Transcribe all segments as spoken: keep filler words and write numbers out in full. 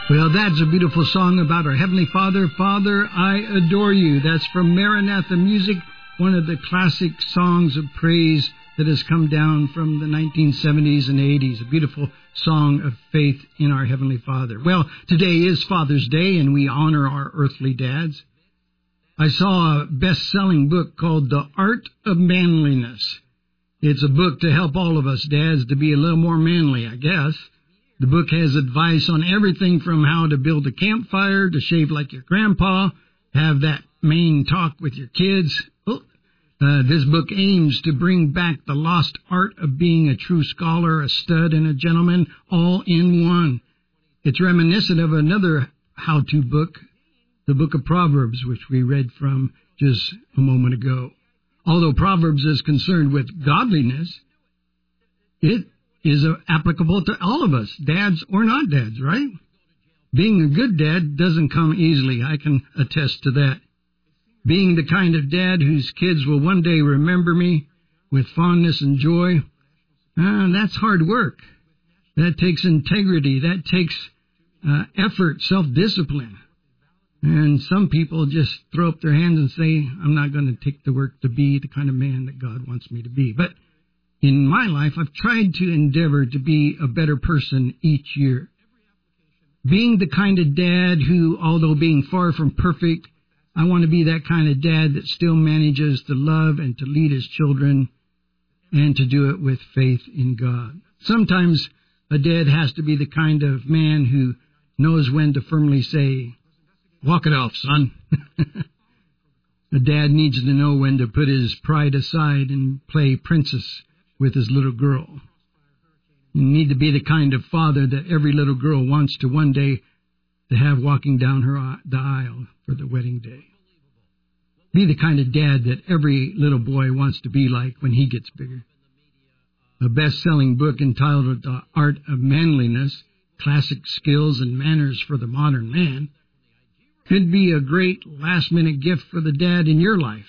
Well, that's a beautiful song about our Heavenly Father. Father, I adore you. That's from Maranatha Music, one of the classic songs of praise that has come down from the nineteen seventies and eighties. A beautiful song of faith in our Heavenly Father. Well, today is Father's Day, and we honor our earthly dads. I saw a best-selling book called The Art of Manliness. It's a book to help all of us dads to be a little more manly, I guess. The book has advice on everything from how to build a campfire, to shave like your grandpa, have that main talk with your kids. Oh, uh, this book aims to bring back the lost art of being a true scholar, a stud, and a gentleman, all in one. It's reminiscent of another how-to book, the book of Proverbs, which we read from just a moment ago. Although Proverbs is concerned with godliness, it is applicable to all of us, dads or not dads, right? Being a good dad doesn't come easily. I can attest to that. Being the kind of dad whose kids will one day remember me with fondness and joy, uh, that's hard work. That takes integrity. That takes uh, effort, self-discipline. And some people just throw up their hands and say, I'm not going to take the work to be the kind of man that God wants me to be. But in my life, I've tried to endeavor to be a better person each year. Being the kind of dad who, although being far from perfect, I want to be that kind of dad that still manages to love and to lead his children and to do it with faith in God. Sometimes a dad has to be the kind of man who knows when to firmly say, walk it off, son. A dad needs to know when to put his pride aside and play princess with his little girl. You need to be the kind of father that every little girl wants to one day to have walking down her the aisle for the wedding day. Be the kind of dad that every little boy wants to be like when he gets bigger. A best-selling book entitled The Art of Manliness, Classic Skills and Manners for the Modern Man, could be a great last-minute gift for the dad in your life.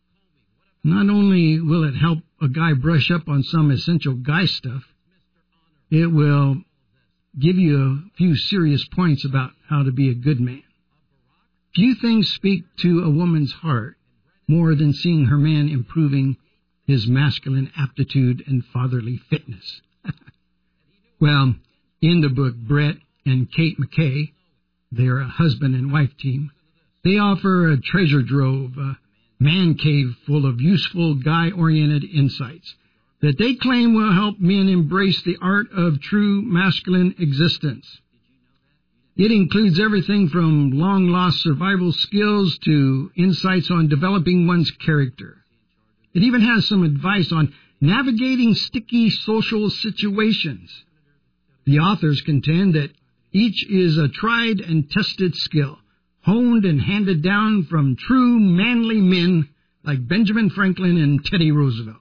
Not only will it help a guy brush up on some essential guy stuff, it will give you a few serious points about how to be a good man. Few things speak to a woman's heart more than seeing her man improving his masculine aptitude and fatherly fitness. Well, in the book, Brett and Kate McKay, they're a husband and wife team, they offer a treasure trove, a man cave full of useful guy-oriented insights that they claim will help men embrace the art of true masculine existence. It includes everything from long-lost survival skills to insights on developing one's character. It even has some advice on navigating sticky social situations. The authors contend that each is a tried and tested skill, honed and handed down from true manly men like Benjamin Franklin and Teddy Roosevelt.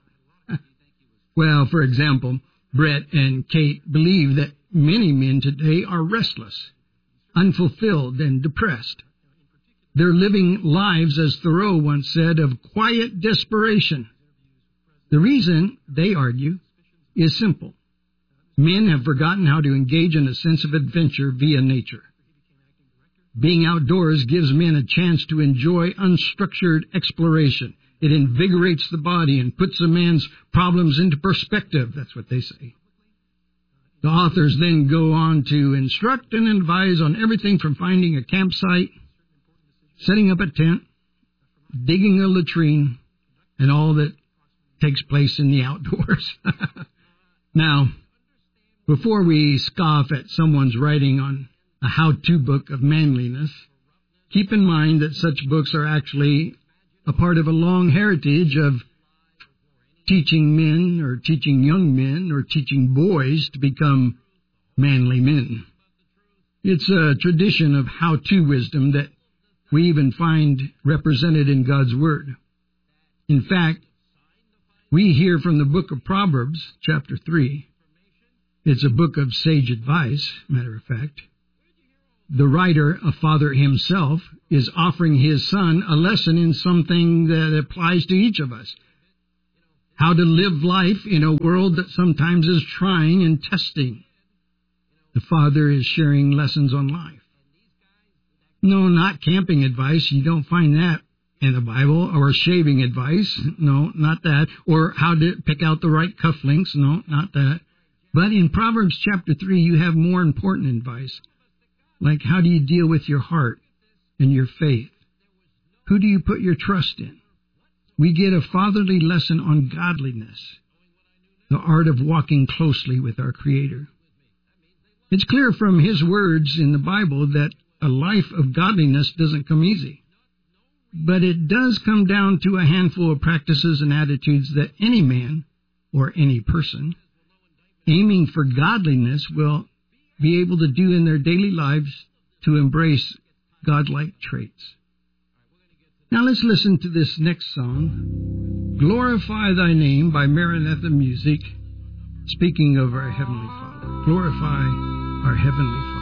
Well, for example, Brett and Kate believe that many men today are restless, unfulfilled, and depressed. They're living lives, as Thoreau once said, of quiet desperation. The reason, they argue, is simple. Men have forgotten how to engage in a sense of adventure via nature. Being outdoors gives men a chance to enjoy unstructured exploration. It invigorates the body and puts a man's problems into perspective. That's what they say. The authors then go on to instruct and advise on everything from finding a campsite, setting up a tent, digging a latrine, and all that takes place in the outdoors. Now, before we scoff at someone's writing on a how-to book of manliness, keep in mind that such books are actually a part of a long heritage of teaching men or teaching young men or teaching boys to become manly men. It's a tradition of how-to wisdom that we even find represented in God's Word. In fact, we hear from the book of Proverbs, chapter three. It's a book of sage advice, matter of fact. The writer, a father himself, is offering his son a lesson in something that applies to each of us. How to live life in a world that sometimes is trying and testing. The father is sharing lessons on life. No, not camping advice. You don't find that in the Bible. Or shaving advice. No, not that. Or how to pick out the right cufflinks. No, not that. But in Proverbs chapter three, you have more important advice. Like, how do you deal with your heart and your faith? Who do you put your trust in? We get a fatherly lesson on godliness, the art of walking closely with our Creator. It's clear from His words in the Bible that a life of godliness doesn't come easy. But it does come down to a handful of practices and attitudes that any man or any person aiming for godliness will be able to do in their daily lives to embrace godlike traits. Now let's listen to this next song, Glorify Thy Name by Maranatha Music, speaking of our Heavenly Father. Glorify our Heavenly Father.